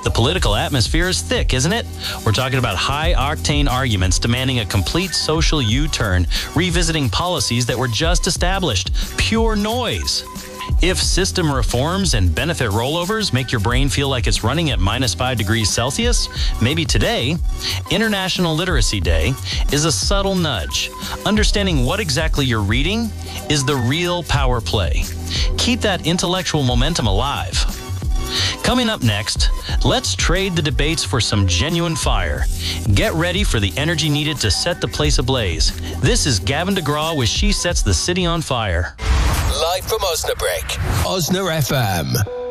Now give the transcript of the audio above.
The political atmosphere is thick, isn't it? We're talking about high-octane arguments demanding a complete social U-turn, revisiting policies that were just established. Pure noise. If system reforms and benefit rollovers make your brain feel like it's running at -5 degrees Celsius, maybe today, International Literacy Day, is a subtle nudge. Understanding what exactly you're reading is the real power play. Keep that intellectual momentum alive. Coming up next, let's trade the debates for some genuine fire. Get ready for the energy needed to set the place ablaze. This is Gavin DeGraw with She Sets the City on Fire. Live from Osnabrück, Osna FM.